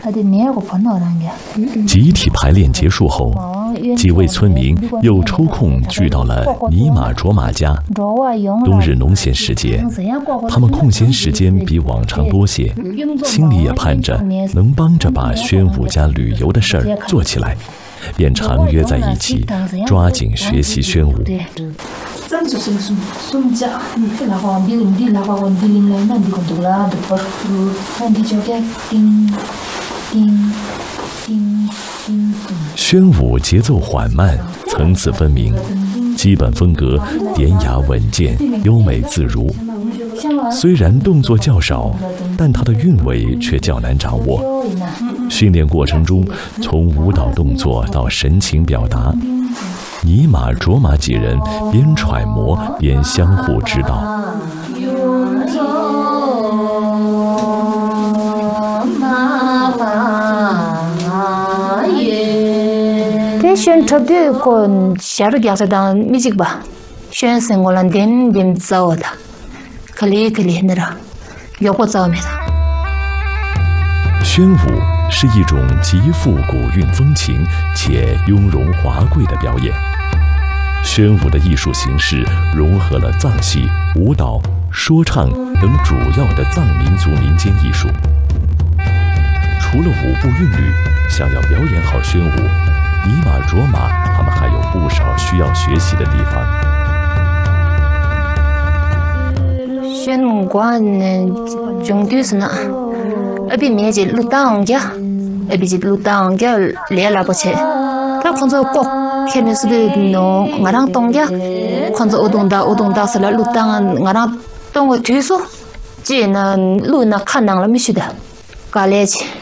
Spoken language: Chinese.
集体排练结束后，几位村民又抽空聚到了尼玛卓玛家。冬日农闲时节，他们空闲时间比往常多些，心里也盼着能帮着把宣武家旅游的事儿做起来，便常约在一起，抓紧学习宣武。宣武节奏缓慢，层次分明，基本风格典雅稳健，优美自如。虽然动作较少，但它的韵味却较难掌握。训练过程中，从舞蹈动作到神情表达，尼玛卓玛几人边揣摩边相互指导。 宣特kon sharu gyaksa dan music ba宣sengolan den bim zawada kali nara yoko zawmeda。 宣武是一种极富古韵风情且雍容华贵的表演。宣武的艺术形式融合了藏戏、舞蹈、说唱等主要的藏民族民间艺术。除了舞步韵律，想要表演好宣武，尼玛卓玛他们还有不少需要学习的地方。 宣武观中度是呢，比面积路当家，比起路当家来了不起。他看着国，看的是的喏，我让当家，看着我懂得是了路当，我让当我推说，这呢路呢看到了没学的，搞来去。